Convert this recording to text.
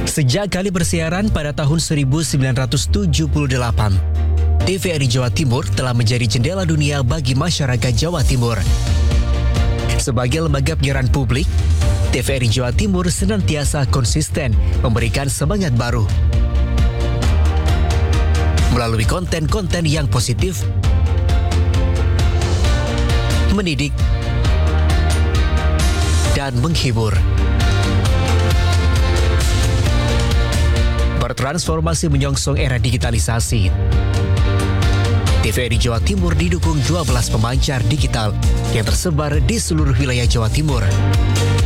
Sejak kali bersiaran pada tahun 1978, TVRI Jawa Timur telah menjadi jendela dunia bagi masyarakat Jawa Timur. Sebagai lembaga penyiaran publik, TVRI Jawa Timur senantiasa konsisten memberikan semangat baru melalui konten-konten yang positif, mendidik, dan menghibur. Bertransformasi menyongsong era digitalisasi, TVRI Jawa Timur didukung 12 pemancar digital yang tersebar di seluruh wilayah Jawa Timur.